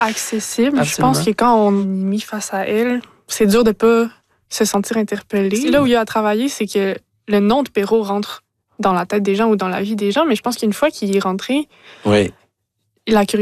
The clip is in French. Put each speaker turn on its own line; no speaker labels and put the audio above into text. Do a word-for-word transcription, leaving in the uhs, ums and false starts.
accessible.
Absolument.
Je pense que quand on est mis face à elle, c'est dur de pas se sentir interpellé. C'est là où il y a à travailler, c'est que le nom de Perrault rentre dans la tête des gens ou dans la vie des gens, mais je pense qu'une fois qu'il est rentré,
Oui.
la curiosité